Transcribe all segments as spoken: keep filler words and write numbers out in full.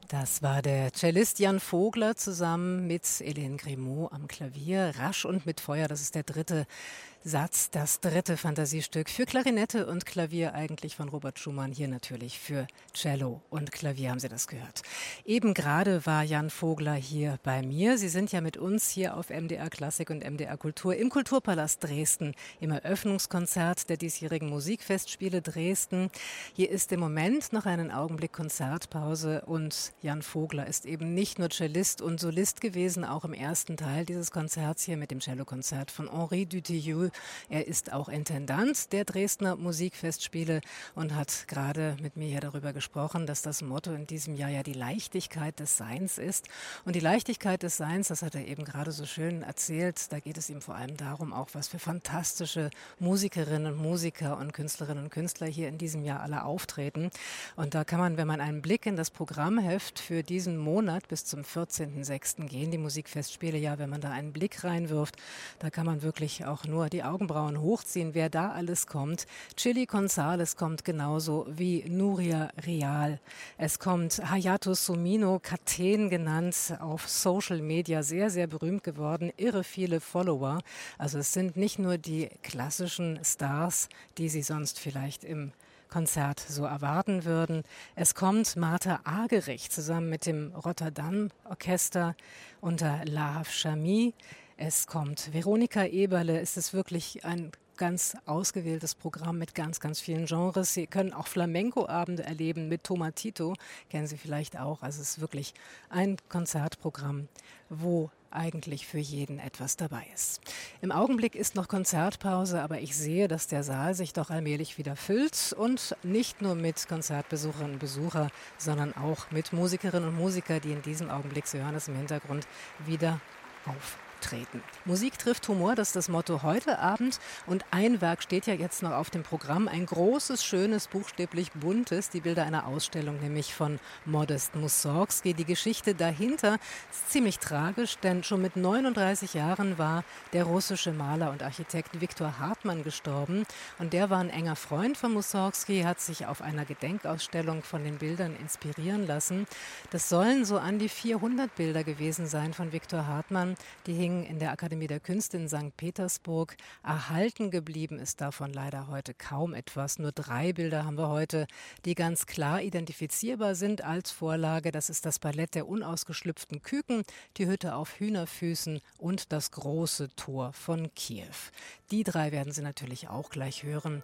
Das war der Cellist Jan Vogler zusammen mit Hélène Grimaud am Klavier. Rasch und mit Feuer, das ist der dritte Satz, das dritte Fantasiestück für Klarinette und Klavier, eigentlich von Robert Schumann, hier natürlich für Cello und Klavier, haben Sie das gehört. Eben gerade war Jan Vogler hier bei mir. Sie sind ja mit uns hier auf M D R Klassik und M D R Kultur im Kulturpalast Dresden im Eröffnungskonzert der diesjährigen Musikfestspiele Dresden. Hier ist im Moment noch einen Augenblick Konzertpause und Jan Vogler ist eben nicht nur Cellist und Solist gewesen, auch im ersten Teil dieses Konzerts hier mit dem Cellokonzert von Henri Dutilleux. Er ist auch Intendant der Dresdner Musikfestspiele und hat gerade mit mir hier darüber gesprochen, dass das Motto in diesem Jahr ja die Leichtigkeit des Seins ist. Und die Leichtigkeit des Seins, das hat er eben gerade so schön erzählt, da geht es ihm vor allem darum, auch was für fantastische Musikerinnen und Musiker und Künstlerinnen und Künstler hier in diesem Jahr alle auftreten. Und da kann man, wenn man einen Blick in das Programmheft für diesen Monat bis zum vierzehnten sechsten gehen, die Musikfestspiele, ja, wenn man da einen Blick reinwirft, da kann man wirklich auch nur die Augenbrauen hochziehen, wer da alles kommt. Chili González kommt genauso wie Nuria Real. Es kommt Hayato Sumino, Katen genannt, auf Social Media sehr, sehr berühmt geworden, irre viele Follower. Also es sind nicht nur die klassischen Stars, die Sie sonst vielleicht im Konzert so erwarten würden. Es kommt Martha Argerich zusammen mit dem Rotterdam Orchester unter Lahav Shami. Es kommt Veronika Eberle. Es ist wirklich ein ganz ausgewähltes Programm mit ganz, ganz vielen Genres. Sie können auch Flamenco-Abende erleben mit Tomatito, kennen Sie vielleicht auch. Also es ist wirklich ein Konzertprogramm, wo eigentlich für jeden etwas dabei ist. Im Augenblick ist noch Konzertpause, aber ich sehe, dass der Saal sich doch allmählich wieder füllt und nicht nur mit Konzertbesucherinnen und Besuchern, sondern auch mit Musikerinnen und Musikern, die in diesem Augenblick, Sie hören es im Hintergrund, wieder auftreten. Musik trifft Humor, das ist das Motto heute Abend. Und ein Werk steht ja jetzt noch auf dem Programm, ein großes, schönes, buchstäblich buntes, die Bilder einer Ausstellung, nämlich von Modest Mussorgsky. Die Geschichte dahinter ist ziemlich tragisch, denn schon mit neununddreißig Jahren war der russische Maler und Architekt Viktor Hartmann gestorben. Und der war ein enger Freund von Mussorgsky, hat sich auf einer Gedenkausstellung von den Bildern inspirieren lassen. Das sollen so an die vierhundert Bilder gewesen sein von Viktor Hartmann, die hingen in der Akademie der Künste in Sankt Petersburg. Erhalten geblieben ist davon leider heute kaum etwas. Nur drei Bilder haben wir heute, die ganz klar identifizierbar sind als Vorlage. Das ist das Ballett der unausgeschlüpften Küken, die Hütte auf Hühnerfüßen und das große Tor von Kiew. Die drei werden Sie natürlich auch gleich hören.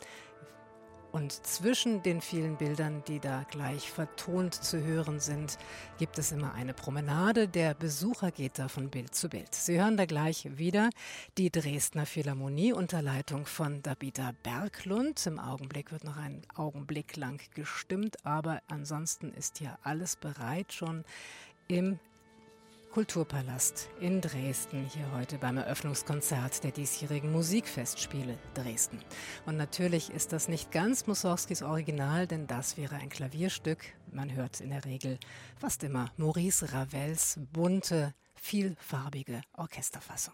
Und zwischen den vielen Bildern, die da gleich vertont zu hören sind, gibt es immer eine Promenade. Der Besucher geht da von Bild zu Bild. Sie hören da gleich wieder die Dresdner Philharmonie unter Leitung von Dabita Berglund. Im Augenblick wird noch ein Augenblick lang gestimmt, aber ansonsten ist hier alles bereit schon im Kulturpalast in Dresden, hier heute beim Eröffnungskonzert der diesjährigen Musikfestspiele Dresden. Und natürlich ist das nicht ganz Mussorgskys Original, denn das wäre ein Klavierstück. Man hört in der Regel fast immer Maurice Ravels bunte, vielfarbige Orchesterfassung.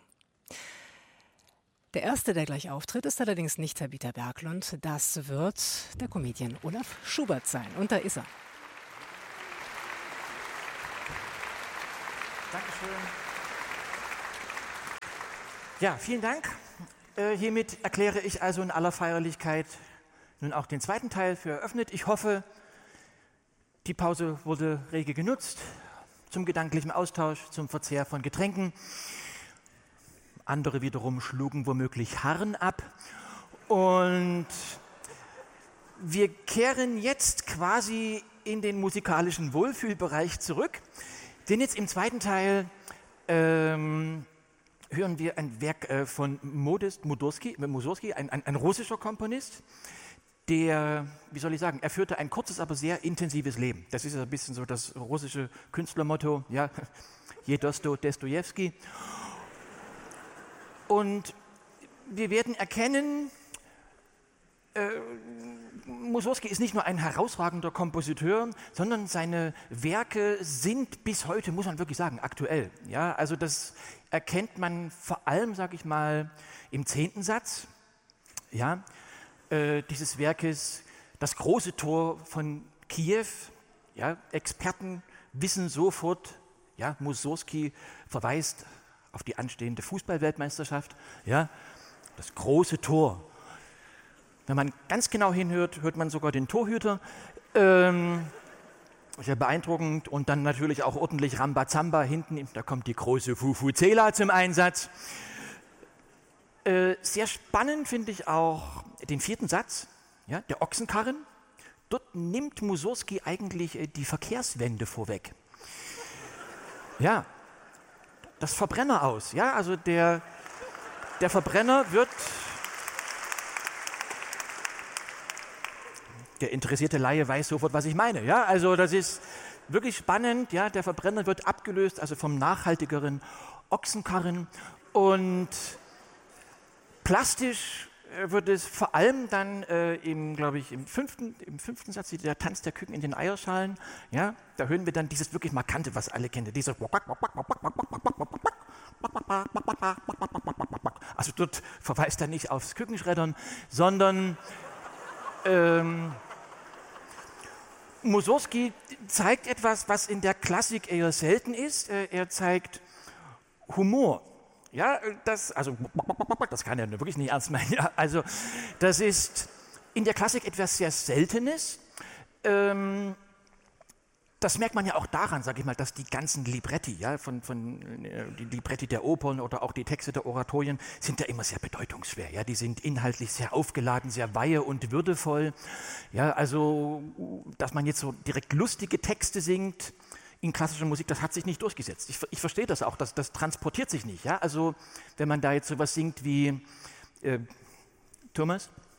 Der erste, der gleich auftritt, ist allerdings nicht Dabita Berglund. Das wird der Comedian Olaf Schubert sein. Und da ist er. Dankeschön. Ja, vielen Dank. Äh, hiermit erkläre ich also in aller Feierlichkeit nun auch den zweiten Teil für eröffnet. Ich hoffe, die Pause wurde rege genutzt zum gedanklichen Austausch, zum Verzehr von Getränken. Andere wiederum schlugen womöglich Harren ab. Und wir kehren jetzt quasi in den musikalischen Wohlfühlbereich zurück. Denn jetzt im zweiten Teil ähm, hören wir ein Werk äh, von Modest Mussorgsky, ein, ein, ein russischer Komponist, der, wie soll ich sagen, er führte ein kurzes, aber sehr intensives Leben. Das ist ja ein bisschen so das russische Künstlermotto, ja, je Dosto, Dostojewski. Und wir werden erkennen, Äh, Mussorgsky ist nicht nur ein herausragender Kompositeur, sondern seine Werke sind bis heute, muss man wirklich sagen, aktuell. Ja, also das erkennt man vor allem, sage ich mal, im zehnten Satz ja, äh, dieses Werkes, das große Tor von Kiew. Ja, Experten wissen sofort, ja, Mussorgsky verweist auf die anstehende Fußball-Weltmeisterschaft, ja, das große Tor. Wenn man ganz genau hinhört, hört man sogar den Torhüter. Ähm, sehr beeindruckend. Und dann natürlich auch ordentlich Rambazamba hinten. Da kommt die große Vuvuzela zum Einsatz. Äh, sehr spannend finde ich auch den vierten Satz, ja, der Ochsenkarren. Dort nimmt Mussorgsky eigentlich äh, die Verkehrswende vorweg. Ja, das Verbrenner aus. Ja, also der, der Verbrenner wird... Der interessierte Laie weiß sofort, was ich meine. Ja, also das ist wirklich spannend. Ja, der Verbrenner wird abgelöst, also vom nachhaltigeren Ochsenkarren. Und plastisch wird es vor allem dann äh, im, glaube ich, im fünften, im fünften Satz, der Tanz der Küken in den Eierschalen. Ja, da hören wir dann dieses wirklich markante, was alle kennen, dieses. Also dort verweist er nicht aufs Kükenschreddern, sondern ähm, Mussorgsky zeigt etwas, was in der Klassik eher selten ist. Er zeigt Humor. Ja, das, also, das kann er wirklich nicht ernst meinen. Ja, also, das ist in der Klassik etwas sehr Seltenes. Ähm, das merkt man ja auch daran, sage ich mal, dass die ganzen Libretti, ja, von, von die Libretti der Opern oder auch die Texte der Oratorien sind ja immer sehr bedeutungsschwer. Ja, die sind inhaltlich sehr aufgeladen, sehr weihe und würdevoll. Ja, also, dass man jetzt so direkt lustige Texte singt in klassischer Musik, das hat sich nicht durchgesetzt. Ich, ich verstehe das auch, das, das transportiert sich nicht. Ja, also, wenn man da jetzt sowas singt wie äh, Thomas.